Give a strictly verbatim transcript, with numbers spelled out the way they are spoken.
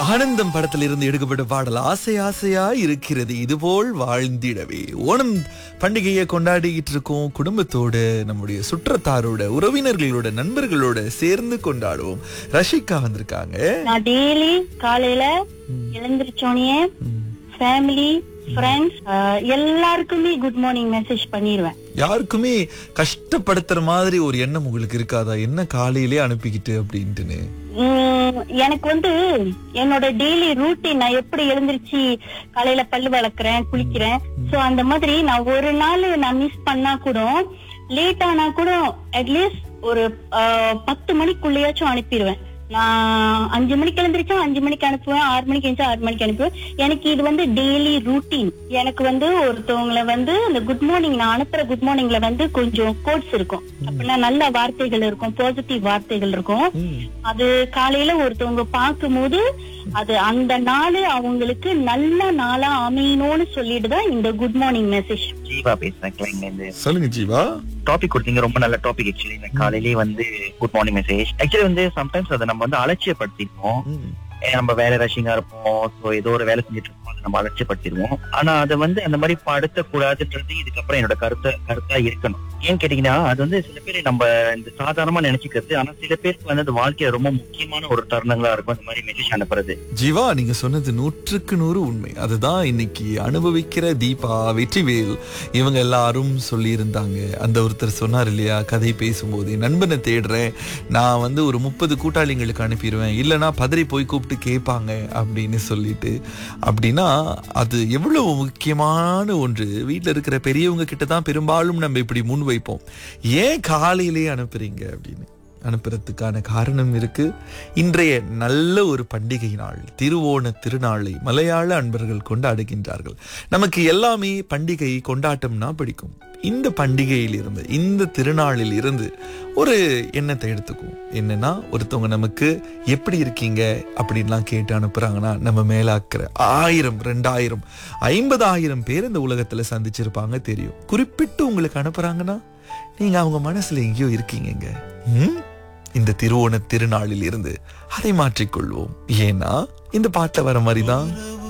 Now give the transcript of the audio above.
ஆனந்தம் படத்தில் இருந்து எடுக்கப்பட்ட பாடல் ஆசை ஆசையா இருக்கிறது இதுபோல் வாழ்ந்திடவே. ஓணம் பண்டிகையை கொண்டாடிக்கிட்டு இருக்கோம் குடும்பத்தோட, நம்முடைய சுற்றத்தாரோட, உறவினர்களோட, நண்பர்களோட சேர்ந்து கொண்டாடுவோம். ரஷிகா வந்திருக்காங்க. நான் டெய்லி காலையில எழுந்திரிச்சோனே ஃபேமிலி ஃப்ரெண்ட்ஸ் எல்லாருக்குமே குட் மார்னிங் மெசேஜ் பண்ணிடுவேன். யாருக்குமே கஷ்டப்படுத்துற மாதிரி ஒரு எண்ணம் உங்களுக்கு இருக்காதா, என்ன காலையிலே அனுப்பிக்கிட்டு அப்படின்ட்டுன்னு? எனக்கு வந்து என்னோட டெய்லி ரூட்டீன், நான் எப்படி எழுந்திருச்சு காலையில பல்லு வளர்க்குறேன், குளிக்கிறேன். சோ அந்த மாதிரி நான் ஒரு நாள் நான் மிஸ் பண்ணா கூட, லேட் ஆனா கூட அட்லீஸ்ட் ஒரு பத்து மணிக்குள்ளேயாச்சும் அனுப்பிடுவேன். நான் அஞ்சு மணிக்கு எழுந்திரிச்சா அஞ்சு மணிக்கு அனுப்புவேன், ஆறு மணிக்கு எழுந்தா ஆறு மணிக்கு அனுப்புவேன். எனக்கு இது வந்து டெய்லி ரூட்டீன். எனக்கு வந்து ஒருத்தவங்களை வந்து அந்த குட் மார்னிங் நான் அனுப்புற குட் மார்னிங்ல வந்து கொஞ்சம் கோட்ஸ் இருக்கும், அப்படின்னா நல்ல வார்த்தைகள் இருக்கும், பாசிட்டிவ் வார்த்தைகள் இருக்கும். அது காலையில ஒருத்தவங்க பார்க்கும் போது அது அந்த நாள் அவங்களுக்கு நல்ல நாளா அமையணும்னு சொல்லிட்டு தான் இந்த குட் மார்னிங் மெசேஜ். ஜீவா பேசுறேன். சொல்லுங்க ஜீவா. டாபிக் கொடுத்தீங்க, ரொம்ப நல்ல டாபிக். ஆக்சுவலி இந்த காலையிலேயே வந்து குட் மார்னிங் மெசேஜ் ஆக்சுவலி வந்து சம்டைம்ஸ் அதை நம்ம வந்து அலட்சியப்படுத்திருப்போம். நம்ம வேலை ரஷிங்கா இருப்போம், சோ ஏதோ ஒரு வேலை செஞ்சுட்டு இருப்போம், அதை நம்ம அலட்சியப்படுத்திடுவோம். ஆனா அதை வந்து அந்த மாதிரி படுத்த கூடாதுன்றது இதுக்கப்புறம் என்னோட கருத்தை கருத்தா இருக்கணும். ஏன்னு கேட்டீங்கன்னா, அது வந்து சில பேர் நம்ம இந்த சாதாரணமா நினைச்சுக்கிறது, ஆனா சில பேருக்கு வந்து அது வாழ்க்கையில ரொம்ப முக்கியமான ஒரு தருணங்களா இருக்கும் அந்த மாதிரி மெசேஜ் அனுப்புறது. ஜீவா, நீங்க சொன்னது நூற்றுக்கு நூறு உண்மை. அதுதான் இன்னைக்கு அனுபவிக்கிற தீபா, வெற்றிவேல் இவங்க எல்லாரும் சொல்லி இருந்தாங்க. அந்த ஒருத்தர் சொன்னார் இல்லையா, கதை பேசும்போது நண்பனை தேடுறேன், நான் வந்து ஒரு முப்பது கூட்டாளிங்களுக்கு அனுப்பிடுவேன், இல்லைன்னா பதறி போய் கூப்பிட்டு கேட்பாங்க அப்படின்னு சொல்லிட்டு. அப்படின்னா அது எவ்வளவு முக்கியமான ஒன்று. வீட்டுல இருக்கிற பெரியவங்க கிட்ட தான் பெரும்பாலும் நம்ம இப்படி முன் வைப்போம். ஏன் காலையிலேயே அனுப்புறீங்க அப்படின்னு. அனுப்புறதுக்கான காரணம் இருக்கு. இன்றைய நல்ல ஒரு பண்டிகை நாள், திருவோண திருநாளை மலையாள அன்பர்கள் கொண்டாடுகின்றார்கள். நமக்கு எல்லாமே பண்டிகை கொண்டாட்டம்னா பிடிக்கும். இந்த பண்டிகையில் இருந்து, இந்த திருநாளில் இருந்து ஒரு எண்ணத்தை எடுத்துக்குவோம். என்னன்னா, ஒருத்தவங்க நமக்கு எப்படி இருக்கீங்க அப்படின்லாம் கேட்டு அனுப்புறாங்கன்னா, நம்ம மேலாக்கிற ஆயிரம் ரெண்டாயிரம் ஐம்பதாயிரம் பேர் இந்த உலகத்துல சந்திச்சிருப்பாங்க தெரியும். குறிப்பிட்டு உங்களுக்கு அனுப்புறாங்கன்னா நீங்க அவங்க மனசுல எங்கேயோ இருக்கீங்க. ம் இந்த திருவோண திருநாளில் இருந்து அதை மாற்றிக்கொள்வோம். ஏன்னா இந்த பாட்டுல வர மாதிரிதான்